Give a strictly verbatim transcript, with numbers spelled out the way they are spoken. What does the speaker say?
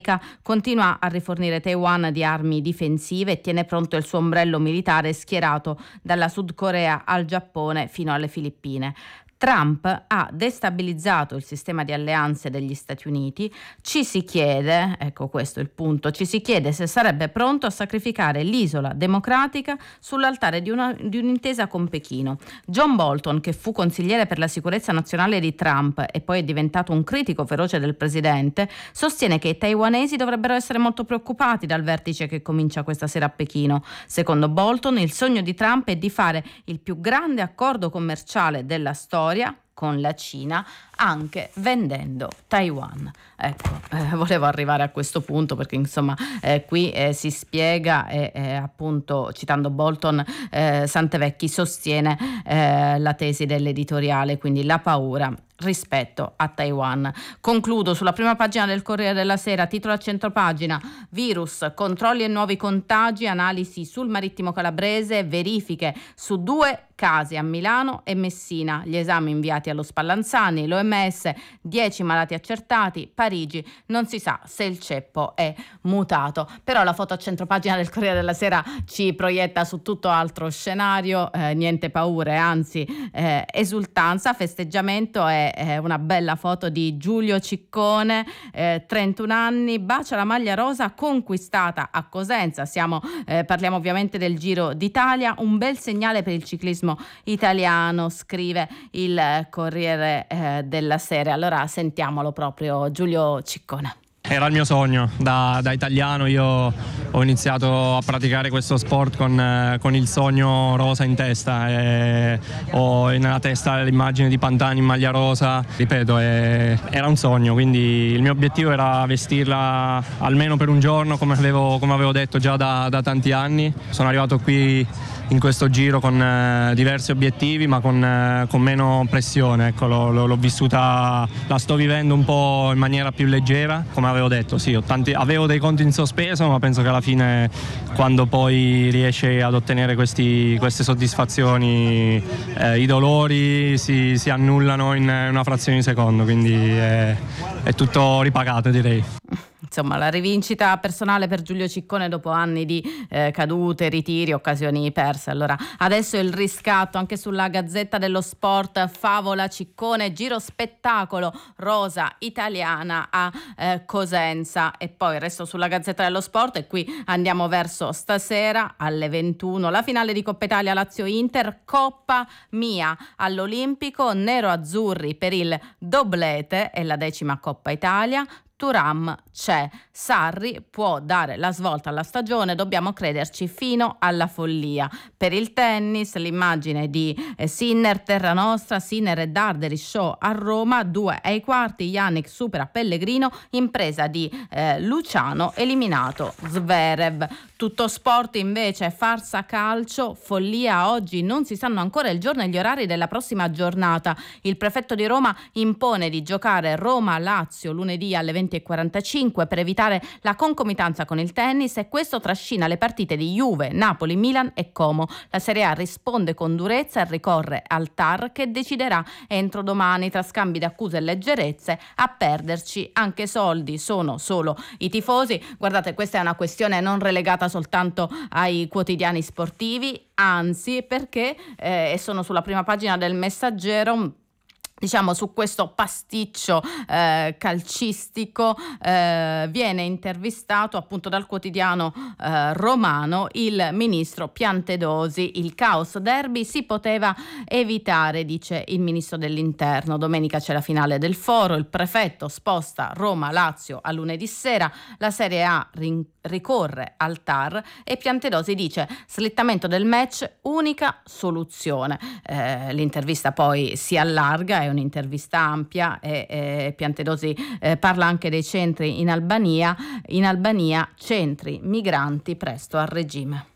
continua a rifornire Taiwan di armi difensive e tiene pronto il suo ombrello militare schierato dalla Sud Corea al Giappone fino alle Filippine. Trump ha destabilizzato il sistema di alleanze degli Stati Uniti. Ci si chiede, ecco questo è il punto, ci si chiede se sarebbe pronto a sacrificare l'isola democratica sull'altare di, una, di un'intesa con Pechino. John Bolton, che fu consigliere per la sicurezza nazionale di Trump e poi è diventato un critico feroce del presidente, sostiene che i taiwanesi dovrebbero essere molto preoccupati dal vertice che comincia questa sera a Pechino. Secondo Bolton, il sogno di Trump è di fare il più grande accordo commerciale della storia con la Cina, anche vendendo Taiwan. Ecco, eh, volevo arrivare a questo punto perché insomma eh, qui eh, si spiega e eh, appunto citando Bolton, eh, Santevecchi sostiene eh, la tesi dell'editoriale, quindi la paura rispetto a Taiwan. Concludo sulla prima pagina del Corriere della Sera, titolo a centropagina: virus, controlli e nuovi contagi, analisi sul marittimo calabrese, verifiche su due casi a Milano e Messina, gli esami inviati allo Spallanzani, l'O M S, dieci malati accertati, Parigi, non si sa se il ceppo è mutato. Però la foto a centropagina del Corriere della Sera ci proietta su tutto altro scenario, eh, niente paure, anzi eh, esultanza, festeggiamento. È eh, una bella foto di Giulio Ciccone, eh, trentuno anni, bacia la maglia rosa conquistata a Cosenza. Siamo, eh, parliamo ovviamente del Giro d'Italia, un bel segnale per il ciclismo italiano, scrive il Corriere eh, della Sera. Allora sentiamolo proprio Giulio Ciccone. Era il mio sogno, da, da italiano io ho iniziato a praticare questo sport con, eh, con il sogno rosa in testa, e ho nella testa l'immagine di Pantani in maglia rosa, ripeto, e, era un sogno, quindi il mio obiettivo era vestirla almeno per un giorno come avevo, come avevo detto già da, da tanti anni. Sono arrivato qui in questo giro con eh, diversi obiettivi ma con, eh, con meno pressione, ecco, l'ho, l'ho vissuta, la sto vivendo un po' in maniera più leggera, come avevo detto, sì, ho tanti, avevo dei conti in sospeso, ma penso che alla fine quando poi riesci ad ottenere questi, queste soddisfazioni eh, i dolori si, si annullano in una frazione di secondo, quindi è, è tutto ripagato, direi. Insomma, la rivincita personale per Giulio Ciccone dopo anni di eh, cadute, ritiri, occasioni perse. Allora, adesso il riscatto anche sulla Gazzetta dello Sport, favola Ciccone, giro spettacolo, rosa italiana a eh, Cosenza. E poi resto sulla Gazzetta dello Sport e qui andiamo verso stasera alle ventuno, la finale di Coppa Italia Lazio-Inter, Coppa Mia all'Olimpico, nero-azzurri per il doblete e la decima Coppa Italia. Thuram c'è, Sarri può dare la svolta alla stagione, dobbiamo crederci fino alla follia. Per il tennis l'immagine di eh, Sinner, terra nostra, Sinner e Darderi show a Roma, due ai quarti, Jannik supera Pellegrino, impresa di eh, Luciano, eliminato Zverev. Tutto sport invece, farsa calcio, follia, oggi non si sanno ancora il giorno e gli orari della prossima giornata. Il prefetto di Roma impone di giocare Roma-Lazio lunedì alle venti e quarantacinque per evitare la concomitanza con il tennis e questo trascina le partite di Juve, Napoli, Milan e Como. La Serie A risponde con durezza e ricorre al T A R che deciderà entro domani, tra scambi di accuse e leggerezze. A perderci anche soldi sono solo i tifosi. Guardate, questa è una questione non relegata soltanto ai quotidiani sportivi, anzi perché eh, sono sulla prima pagina del Messaggero. Diciamo su questo pasticcio eh, calcistico eh, viene intervistato appunto dal quotidiano eh, romano il ministro Piantedosi. Il caos derby si poteva evitare, dice il ministro dell'interno. Domenica c'è la finale del Foro, il prefetto sposta Roma-Lazio a lunedì sera, la Serie A rin- ricorre al T A R e Piantedosi dice slittamento del match, unica soluzione. Eh, l'intervista poi si allarga, è un'intervista ampia e, e Piantedosi eh, parla anche dei centri in Albania, in Albania centri migranti presto a regime.